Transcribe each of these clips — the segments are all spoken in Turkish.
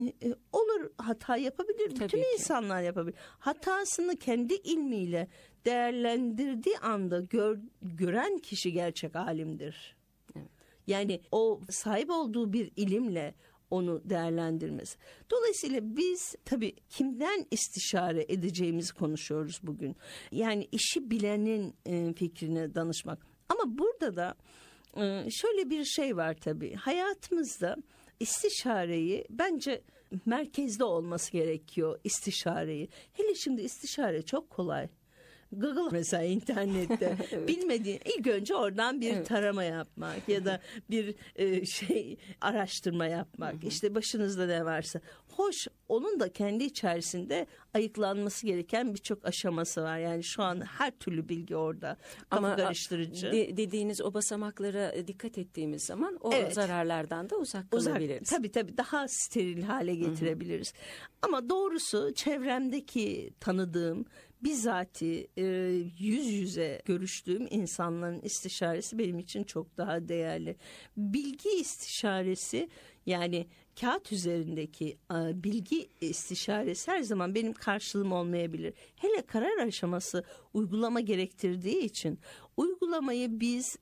Olur, hata yapabilir. Tabii bütün ki. insanlar yapabilir. Hatasını kendi ilmiyle değerlendirdiği anda gören kişi gerçek alimdir. Evet. Yani o sahip olduğu bir ilimle onu değerlendirmesi. Dolayısıyla biz tabii kimden istişare edeceğimizi konuşuyoruz bugün. Yani işi bilenin fikrine danışmak. Ama burada da şöyle bir şey var tabii. Hayatımızda istişareyi bence merkezde olması gerekiyor, istişareyi. Hele şimdi istişare çok kolay. Google mesela internette Evet. bilmediğin ilk önce oradan bir Evet. tarama yapmak ya da bir araştırma yapmak. İşte başınızda ne varsa. Hoş, onun da kendi içerisinde ayıklanması gereken birçok aşaması var. Yani şu an her türlü bilgi orada. Kafa karıştırıcı. Dediğiniz o basamaklara dikkat ettiğimiz zaman o Evet. zararlardan da uzak kalabiliriz. Tabii daha steril hale getirebiliriz. Ama doğrusu çevremdeki tanıdığım, bizzati yüz yüze görüştüğüm insanların istişaresi benim için çok daha değerli. Bilgi istişaresi, yani kağıt üzerindeki bilgi istişaresi her zaman benim karşılığım olmayabilir. Hele karar aşaması uygulama gerektirdiği için uygulamayı biz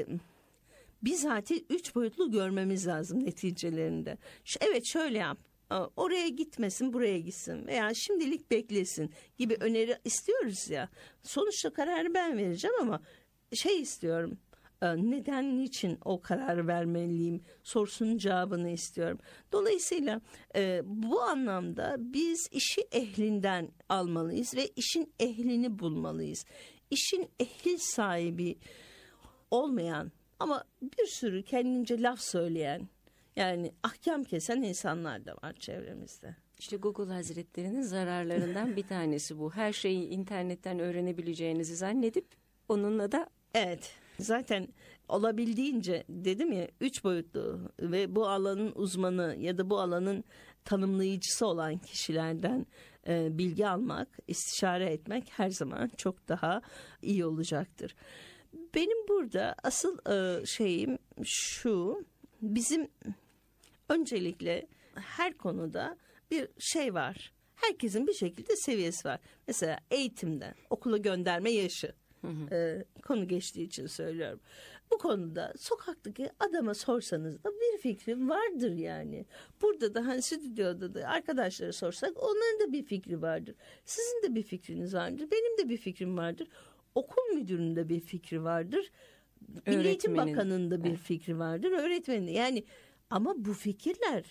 bizzati 3 boyutlu görmemiz lazım neticelerinde. Evet, şöyle yap. Oraya gitmesin, buraya gitsin veya şimdilik beklesin gibi öneri istiyoruz ya. Sonuçta kararı ben vereceğim ama istiyorum. Neden, niçin o kararı vermeliyim sorusunun cevabını istiyorum. Dolayısıyla bu anlamda biz işi ehlinden almalıyız ve işin ehlini bulmalıyız. İşin ehil sahibi olmayan ama bir sürü kendince laf söyleyen, yani ahkam kesen insanlar da var çevremizde. İşte Google Hazretleri'nin zararlarından bir tanesi bu. Her şeyi internetten öğrenebileceğinizi zannedip onunla da... Evet, zaten olabildiğince dedim ya 3 boyutlu ve bu alanın uzmanı ya da bu alanın tanımlayıcısı olan kişilerden bilgi almak, istişare etmek her zaman çok daha iyi olacaktır. Benim burada asıl şeyim şu: bizim öncelikle her konuda bir şey var. Herkesin bir şekilde seviyesi var. Mesela eğitimden okula gönderme yaşı. Konu geçtiği için söylüyorum. Bu konuda sokaktaki adama sorsanız da bir fikri vardır yani. Burada da stüdyoda da arkadaşlara sorsak onların da bir fikri vardır. Sizin de bir fikriniz vardır. Benim de bir fikrim vardır. Okul müdürünün de bir fikri vardır. Milli Eğitim Bakanı'nın da bir fikri vardır. Öğretmenin. Yani ama bu fikirler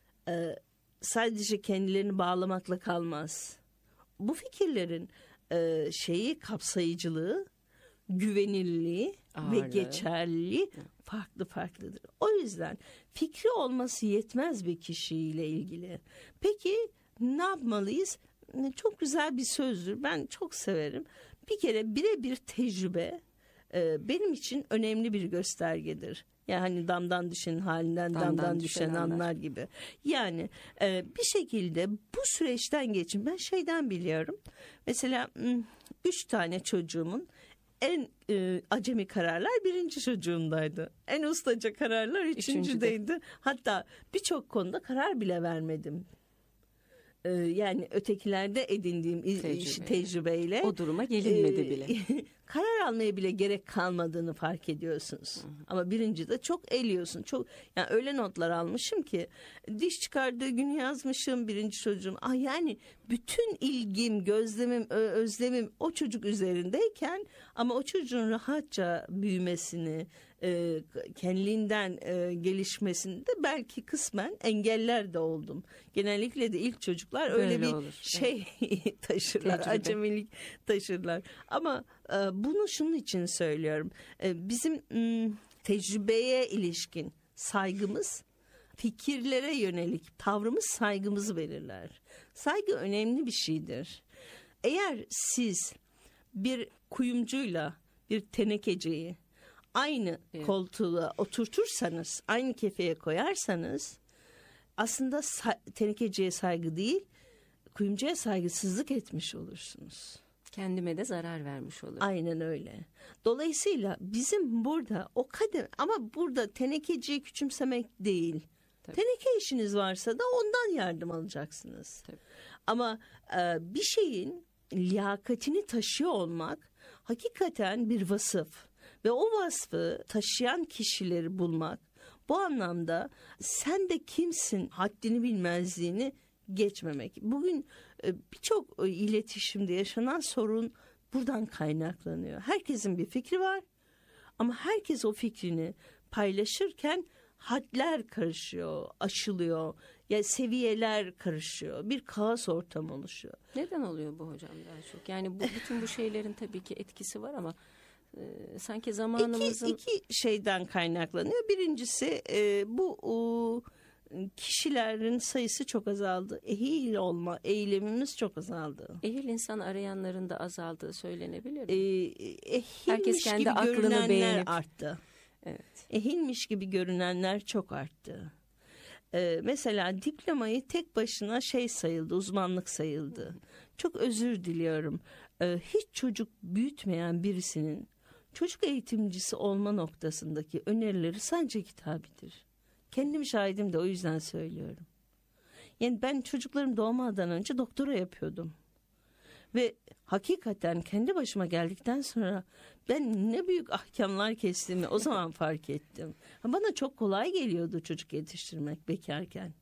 sadece kendilerini bağlamakla kalmaz. Bu fikirlerin kapsayıcılığı, güvenilirliği ve geçerliliği farklıdır. O yüzden fikri olması yetmez bir kişiyle ilgili. Peki ne yapmalıyız? Çok güzel bir sözdür. Ben çok severim. Bir kere birebir tecrübe benim için önemli bir göstergedir. Yani damdan düşenin halinden damdan düşen anlar gibi. Yani bir şekilde bu süreçten geçin. Ben şeyden biliyorum. Mesela 3 tane çocuğumun en acemi kararlar 1. çocuğumdaydı. En ustaca kararlar 3.'deydi. Hatta birçok konuda karar bile vermedim. Yani ötekilerde edindiğim tecrübeyle o duruma gelinmedi bile. Karar almaya bile gerek kalmadığını fark ediyorsunuz. Ama 1.'de çok eliyorsun. Çok, yani öyle notlar almışım ki diş çıkardığı gün yazmışım 1. çocuğum. Yani bütün ilgim, gözlemim, özlemim o çocuk üzerindeyken ama o çocuğun rahatça büyümesini, kendiliğinden gelişmesini de belki kısmen engeller de oldum. Genellikle de ilk çocuklar öyle bir olur. Taşırlar, tecrübe. Acemilik taşırlar. Ama bunu şunun için söylüyorum. Bizim tecrübeye ilişkin saygımız, fikirlere yönelik tavrımız saygımızı belirler. Saygı önemli bir şeydir. Eğer siz bir kuyumcuyla bir tenekeciyi aynı koltuğa oturtursanız, aynı kefeye koyarsanız aslında tenekeciye saygı değil, kuyumcuya saygısızlık etmiş olursunuz. Kendime de zarar vermiş olurum. Aynen öyle. Dolayısıyla bizim burada o kadar, ama burada tenekeciyi küçümsemek değil. Tabii. Teneke işiniz varsa da ondan yardım alacaksınız. Tabii. Ama bir şeyin liyakatini taşıyor olmak hakikaten bir vasıf ve o vasfı taşıyan kişileri bulmak, bu anlamda sen de kimsin haddini bilmezliğini geçmemek. Bugün birçok iletişimde yaşanan sorun buradan kaynaklanıyor. Herkesin bir fikri var ama herkes o fikrini paylaşırken hadler karışıyor, aşılıyor. Yani seviyeler karışıyor. Bir kaos ortamı oluşuyor. Neden oluyor bu hocam daha çok? Yani bütün bu şeylerin tabii ki etkisi var ama sanki zamanımızın... İki şeyden kaynaklanıyor. Birincisi bu kişilerin sayısı çok azaldı. Ehil olma eylemimiz çok azaldı. Ehil insan arayanların da azaldığı söylenebilir mi? Herkes kendi gibi aklını beğenip arttı. Evet. Ehilmiş gibi görünenler çok arttı. Mesela diplomayı tek başına sayıldı, uzmanlık sayıldı. Çok özür diliyorum. Hiç çocuk büyütmeyen birisinin çocuk eğitimcisi olma noktasındaki önerileri sadece kitabidir. Kendim şahidim de o yüzden söylüyorum. Yani ben çocuklarım doğmadan önce doktora yapıyordum. Ve hakikaten kendi başıma geldikten sonra ben ne büyük ahkamlar kestiğimi o zaman fark ettim. Bana çok kolay geliyordu çocuk yetiştirmek bekarken.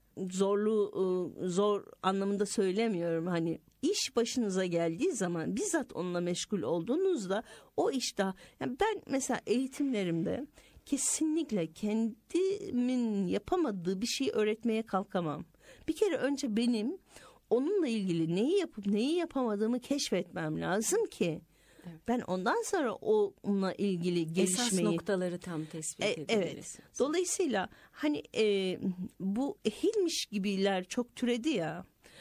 Zor anlamında söylemiyorum. Hani iş başınıza geldiği zaman bizzat onunla meşgul olduğunuzda o iş daha... Yani ben mesela eğitimlerimde kesinlikle kendimin yapamadığı bir şey öğretmeye kalkamam. Bir kere önce benim onunla ilgili neyi yapıp neyi yapamadığımı keşfetmem lazım ki ben ondan sonra onunla ilgili gelişmeyi... Esas noktaları tam tespit edebilirsiniz. Evet. Dolayısıyla hani bu ehilmiş gibiler çok türedi ya.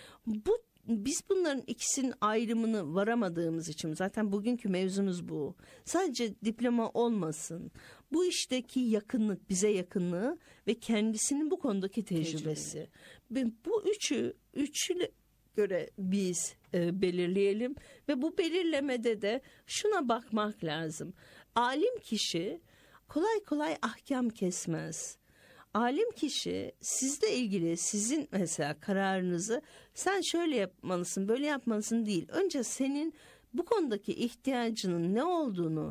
Biz bunların ikisinin ayrımını varamadığımız için zaten bugünkü mevzumuz bu. Sadece diploma olmasın. Bu işteki yakınlık, bize yakınlığı ve kendisinin bu konudaki tecrübesi. Bu üçüne göre biz belirleyelim ve bu belirlemede de şuna bakmak lazım. Alim kişi kolay kolay ahkam kesmez. Alim kişi sizle ilgili sizin mesela kararınızı sen şöyle yapmalısın, böyle yapmalısın değil. Önce senin bu konudaki ihtiyacının ne olduğunu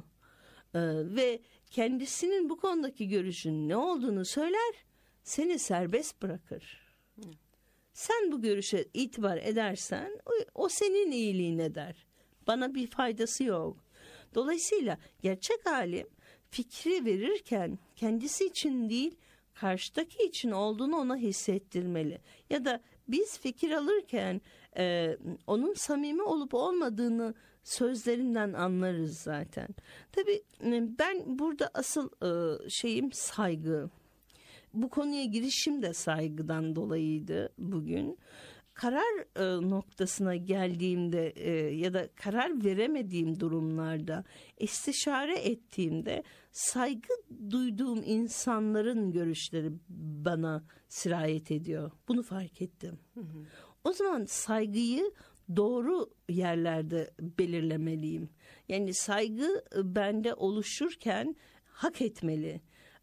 ve kendisinin bu konudaki görüşünün ne olduğunu söyler, seni serbest bırakır. Sen bu görüşe itibar edersen o senin iyiliğin eder. Bana bir faydası yok. Dolayısıyla gerçek alim fikri verirken kendisi için değil, karşıdaki için olduğunu ona hissettirmeli. Ya da biz fikir alırken onun samimi olup olmadığını sözlerinden anlarız zaten. Tabii ben burada asıl şeyim saygı. Bu konuya girişim de saygıdan dolayıydı bugün. Karar noktasına geldiğimde ya da karar veremediğim durumlarda istişare ettiğimde saygı duyduğum insanların görüşleri bana sirayet ediyor. Bunu fark ettim. O zaman saygıyı doğru yerlerde belirlemeliyim. Yani saygı bende oluşurken hak etmeli.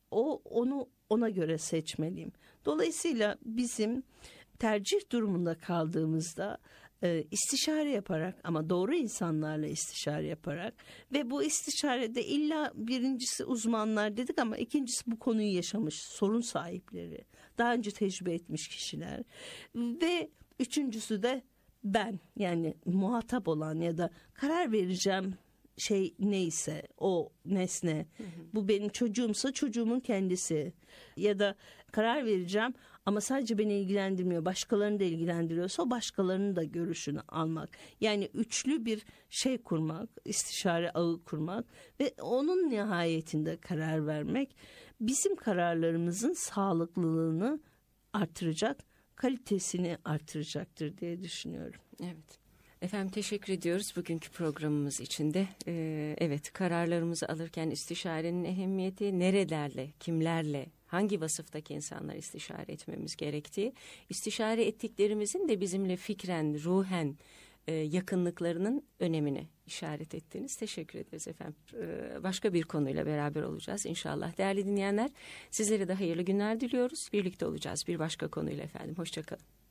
Onu ona göre seçmeliyim. Dolayısıyla bizim tercih durumunda kaldığımızda istişare yaparak ama doğru insanlarla istişare yaparak ve bu istişarede illa birincisi uzmanlar dedik ama ikincisi bu konuyu yaşamış sorun sahipleri, daha önce tecrübe etmiş kişiler ve üçüncüsü de ben, yani muhatap olan ya da karar vereceğim şey neyse o nesne, bu benim çocuğumsa çocuğumun kendisi ya da karar vereceğim ama sadece beni ilgilendirmiyor, başkalarını da ilgilendiriyorsa o başkalarının da görüşünü almak. Yani üçlü bir şey kurmak, istişare ağı kurmak ve onun nihayetinde karar vermek bizim kararlarımızın sağlıklılığını artıracak, kalitesini artıracaktır diye düşünüyorum. Evet. Efendim teşekkür ediyoruz bugünkü programımız için de. Evet, kararlarımızı alırken istişarenin ehemmiyeti, nerelerle, kimlerle, hangi vasıftaki insanlar istişare etmemiz gerektiği, istişare ettiklerimizin de bizimle fikren, ruhen yakınlıklarının önemini işaret ettiniz. Teşekkür ederiz efendim. Başka bir konuyla beraber olacağız inşallah. Değerli dinleyenler, sizlere de hayırlı günler diliyoruz. Birlikte olacağız bir başka konuyla efendim. Hoşça kalın.